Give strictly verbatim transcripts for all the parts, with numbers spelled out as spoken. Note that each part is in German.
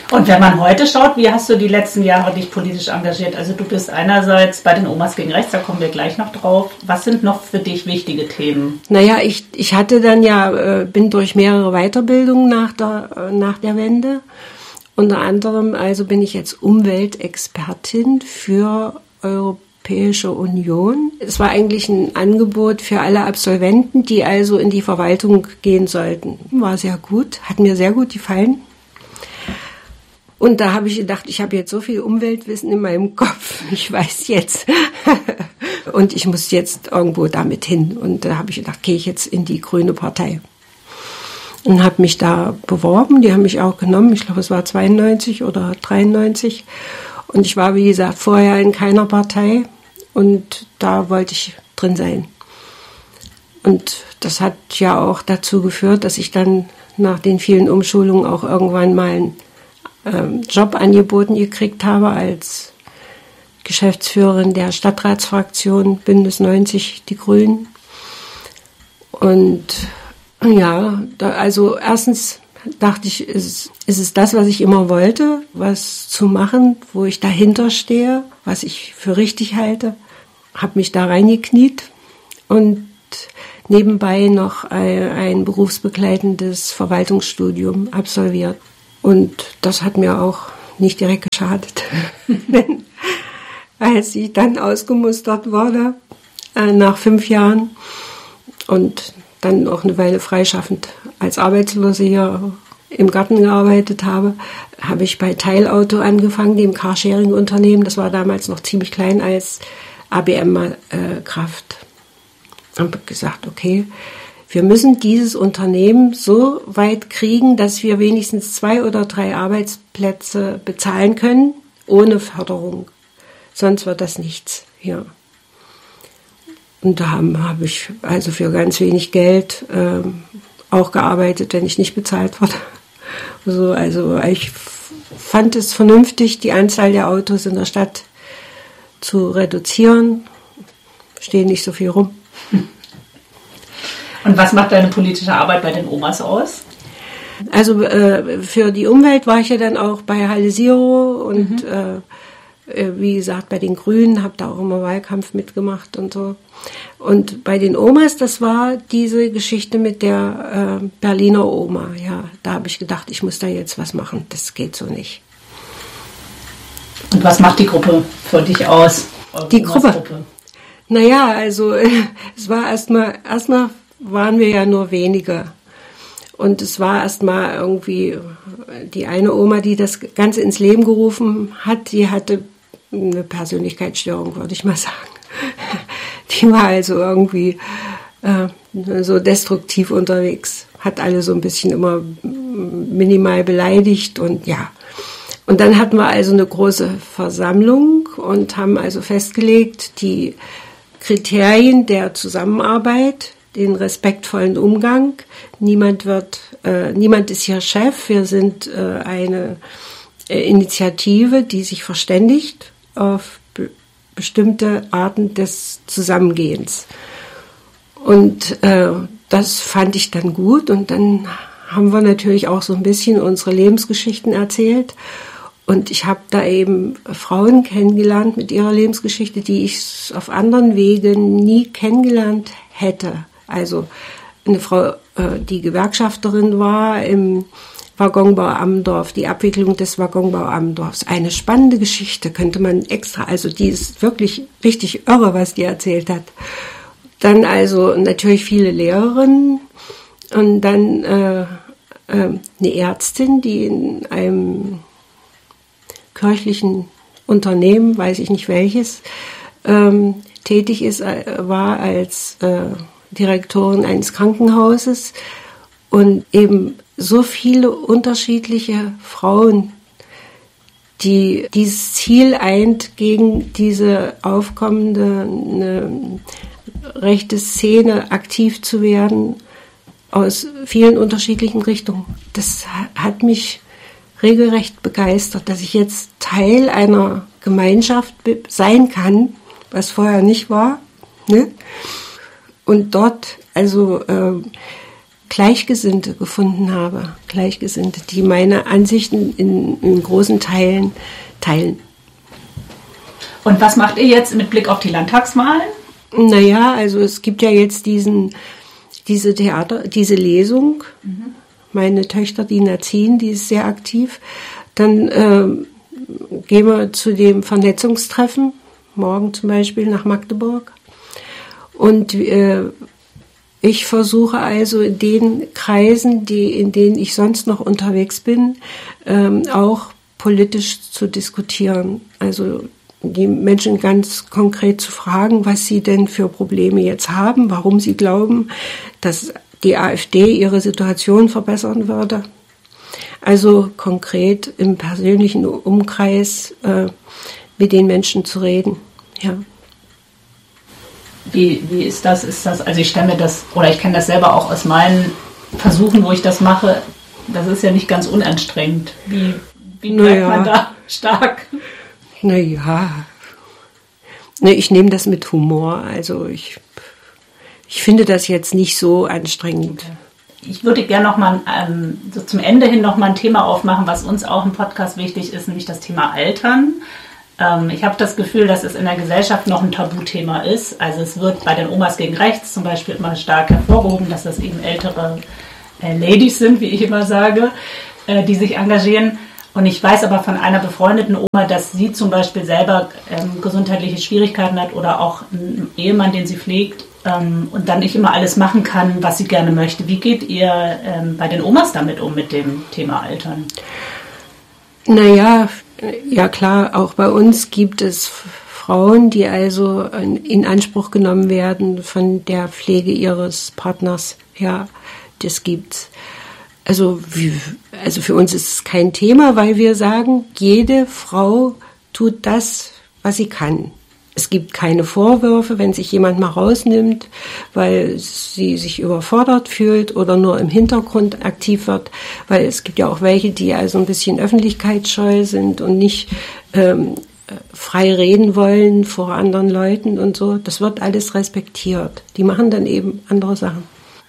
Und wenn man heute schaut, wie hast du die letzten Jahre dich politisch engagiert? Also du bist einerseits bei den Omas gegen Rechts, da kommen wir gleich noch drauf. Was sind noch für dich wichtige Themen? Naja, ich, ich hatte dann ja, bin durch mehrere Weiterbildungen nach der, nach der Wende. Unter anderem also bin ich jetzt Umweltexpertin für Europäische Union. Es war eigentlich ein Angebot für alle Absolventen, die also in die Verwaltung gehen sollten. War sehr gut, hat mir sehr gut gefallen. Und da habe ich gedacht, ich habe jetzt so viel Umweltwissen in meinem Kopf. Ich weiß jetzt. Und ich muss jetzt irgendwo damit hin. Und da habe ich gedacht, gehe ich jetzt in die Grüne Partei. Und habe mich da beworben. Die haben mich auch genommen. Ich glaube, es war zweiundneunzig oder dreiundneunzig. Und ich war, wie gesagt, vorher in keiner Partei. Und da wollte ich drin sein. Und das hat ja auch dazu geführt, dass ich dann nach den vielen Umschulungen auch irgendwann mal einen Job angeboten gekriegt habe als Geschäftsführerin der Stadtratsfraktion Bündnis neunzig, die Grünen. Und ja, da, also erstens dachte ich, ist, ist es das, was ich immer wollte, was zu machen, wo ich dahinter stehe, was ich für richtig halte. Habe mich da reingekniet und nebenbei noch ein, ein berufsbegleitendes Verwaltungsstudium absolviert. Und das hat mir auch nicht direkt geschadet. Denn als ich dann ausgemustert wurde, äh, nach fünf Jahren und dann auch eine Weile freischaffend als Arbeitslose hier im Garten gearbeitet habe, habe ich bei Teilauto angefangen, dem Carsharing-Unternehmen. Das war damals noch ziemlich klein als A B M-Kraft. Und habe gesagt, okay, wir müssen dieses Unternehmen so weit kriegen, dass wir wenigstens zwei oder drei Arbeitsplätze bezahlen können, ohne Förderung. Sonst wird das nichts hier. Und da habe hab ich also für ganz wenig Geld äh, auch gearbeitet, wenn ich nicht bezahlt wurde. Also, also ich fand es vernünftig, die Anzahl der Autos in der Stadt zu reduzieren. Stehen nicht so viel rum. Und was macht deine politische Arbeit bei den Omas aus? Also äh, für die Umwelt war ich ja dann auch bei Halle Zero und mhm. äh, wie gesagt bei den Grünen, habe da auch immer Wahlkampf mitgemacht und so. Und bei den Omas, das war diese Geschichte mit der äh, Berliner Oma. Ja, da habe ich gedacht, ich muss da jetzt was machen. Das geht so nicht. Und was macht die Gruppe für dich aus? Die Gruppe? Gruppe? Naja, also es war erstmal erstmal waren wir ja nur wenige. Und es war erstmal irgendwie die eine Oma, die das Ganze ins Leben gerufen hat, die hatte eine Persönlichkeitsstörung, würde ich mal sagen. Die war also irgendwie äh, so destruktiv unterwegs, hat alle so ein bisschen immer minimal beleidigt und ja. Und dann hatten wir also eine große Versammlung und haben also festgelegt, die Kriterien der Zusammenarbeit, den respektvollen Umgang. Niemand wird, äh, niemand ist hier Chef. Wir sind äh, eine äh, Initiative, die sich verständigt auf be- bestimmte Arten des Zusammengehens. Und äh, das fand ich dann gut. Und dann haben wir natürlich auch so ein bisschen unsere Lebensgeschichten erzählt. Und ich habe da eben Frauen kennengelernt mit ihrer Lebensgeschichte, die ich auf anderen Wegen nie kennengelernt hätte. Also eine Frau, die Gewerkschafterin war im Waggonbau Ammendorf, die Abwicklung des Waggonbau Ammendorfs. Eine spannende Geschichte, könnte man extra, also die ist wirklich richtig irre, was die erzählt hat. Dann also natürlich viele Lehrerinnen und dann äh, äh, eine Ärztin, die in einem kirchlichen Unternehmen, weiß ich nicht welches, ähm, tätig ist, äh, war als äh, Direktorin eines Krankenhauses und eben so viele unterschiedliche Frauen, die dieses Ziel eint, gegen diese aufkommende eine rechte Szene aktiv zu werden, aus vielen unterschiedlichen Richtungen. Das hat mich regelrecht begeistert, dass ich jetzt Teil einer Gemeinschaft sein kann, was vorher nicht war, ne? Und dort also äh, Gleichgesinnte gefunden habe. Gleichgesinnte, die meine Ansichten in, in großen Teilen teilen. Und was macht ihr jetzt mit Blick auf die Landtagswahlen? Naja, also es gibt ja jetzt diesen, diese Theater, diese Lesung. Mhm. Meine Töchter, die erziehen, die ist sehr aktiv. Dann äh, gehen wir zu dem Vernetzungstreffen, morgen zum Beispiel nach Magdeburg. Und äh, ich versuche also in den Kreisen, die, in denen ich sonst noch unterwegs bin, ähm, auch politisch zu diskutieren. Also die Menschen ganz konkret zu fragen, was sie denn für Probleme jetzt haben, warum sie glauben, dass die AfD ihre Situation verbessern würde. Also konkret im persönlichen Umkreis äh, mit den Menschen zu reden. Ja. Wie, wie ist das? Ist das? Also ich stelle mir das, oder ich kenne das selber auch aus meinen Versuchen, wo ich das mache. Das ist ja nicht ganz unanstrengend. Wie, wie bleibt naja. man da stark? Naja, ne, ich nehme das mit Humor. Also ich, ich finde das jetzt nicht so anstrengend. Ich würde gerne noch mal ähm, so zum Ende hin noch mal ein Thema aufmachen, was uns auch im Podcast wichtig ist, nämlich das Thema Altern. Ähm, ich habe das Gefühl, dass es in der Gesellschaft noch ein Tabuthema ist. Also es wird bei den Omas gegen Rechts zum Beispiel immer stark hervorgehoben, dass das eben ältere äh, Ladies sind, wie ich immer sage, äh, die sich engagieren. Und ich weiß aber von einer befreundeten Oma, dass sie zum Beispiel selber ähm, gesundheitliche Schwierigkeiten hat oder auch einen Ehemann, den sie pflegt ähm, und dann nicht immer alles machen kann, was sie gerne möchte. Wie geht ihr ähm, bei den Omas damit um, mit dem Thema Altern? Naja, ja klar, auch bei uns gibt es Frauen, die also in Anspruch genommen werden von der Pflege ihres Partners. Ja, das gibt's. Also, also für uns ist es kein Thema, weil wir sagen, jede Frau tut das, was sie kann. Es gibt keine Vorwürfe, wenn sich jemand mal rausnimmt, weil sie sich überfordert fühlt oder nur im Hintergrund aktiv wird, weil es gibt ja auch welche, die also ein bisschen öffentlichkeitsscheu sind und nicht ähm, frei reden wollen vor anderen Leuten und so. Das wird alles respektiert. Die machen dann eben andere Sachen.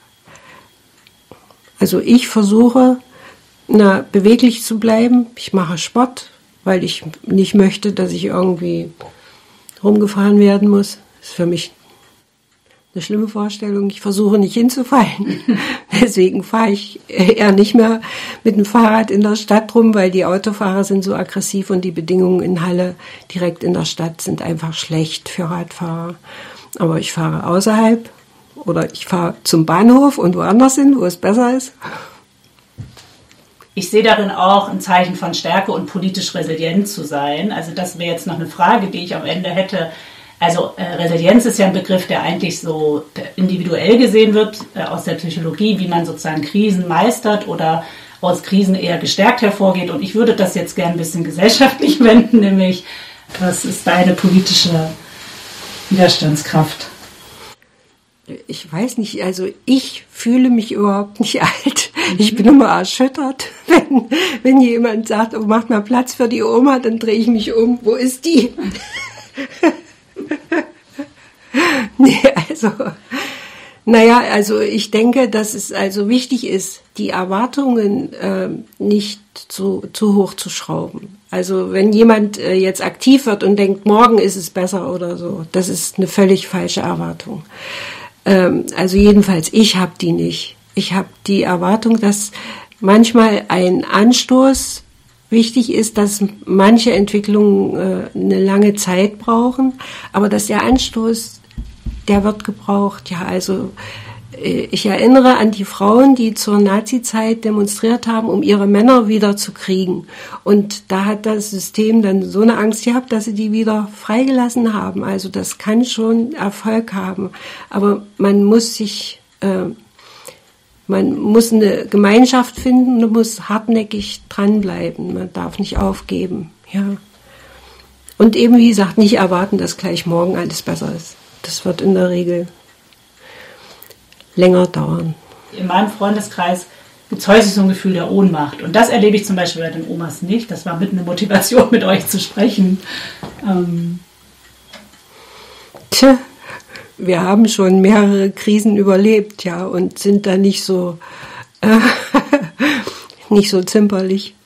Also ich versuche, na, beweglich zu bleiben. Ich mache Sport, weil ich nicht möchte, dass ich irgendwie rumgefahren werden muss. Das ist für mich eine schlimme Vorstellung. Ich versuche nicht hinzufallen. Deswegen fahre ich eher nicht mehr mit dem Fahrrad in der Stadt rum, weil die Autofahrer sind so aggressiv und die Bedingungen in Halle direkt in der Stadt sind einfach schlecht für Radfahrer. Aber ich fahre außerhalb. Oder ich fahre zum Bahnhof und woanders hin, wo es besser ist. Ich sehe darin auch ein Zeichen von Stärke und politisch resilient zu sein. Also das wäre jetzt noch eine Frage, die ich am Ende hätte. Also äh, Resilienz ist ja ein Begriff, der eigentlich so individuell gesehen wird äh, aus der Psychologie, wie man sozusagen Krisen meistert oder aus Krisen eher gestärkt hervorgeht. Und ich würde das jetzt gerne ein bisschen gesellschaftlich wenden, nämlich was ist deine politische Widerstandskraft? Ich weiß nicht, also ich fühle mich überhaupt nicht alt. Ich bin immer erschüttert, wenn, wenn jemand sagt, oh, macht mal Platz für die Oma, dann drehe ich mich um. Wo ist die? Nee, also, naja, also ich denke, dass es also wichtig ist, die Erwartungen äh, nicht zu, zu hoch zu schrauben. Also wenn jemand äh, jetzt aktiv wird und denkt, morgen ist es besser oder so, das ist eine völlig falsche Erwartung. Also jedenfalls, ich habe die nicht. Ich habe die Erwartung, dass manchmal ein Anstoß wichtig ist, dass manche Entwicklungen äh, eine lange Zeit brauchen, aber dass der Anstoß, der wird gebraucht. Ja, also äh, ich erinnere an die Frauen, die zur Nazi-Zeit demonstriert haben, um ihre Männer wieder zu kriegen. Und da hat das System dann so eine Angst gehabt, dass sie die wieder freigelassen haben. Also das kann schon Erfolg haben. Aber man muss sich, äh, man muss eine Gemeinschaft finden und muss hartnäckig dranbleiben. Man darf nicht aufgeben. Ja. Und eben, wie gesagt, nicht erwarten, dass gleich morgen alles besser ist. Das wird in der Regel länger dauern. In meinem Freundeskreis gibt es häufig so ein Gefühl der Ohnmacht. Und das erlebe ich zum Beispiel bei den Omas nicht. Das war mit eine Motivation, mit euch zu sprechen. Ähm. Tja, wir haben schon mehrere Krisen überlebt, ja, und sind da nicht so, äh, nicht so zimperlich.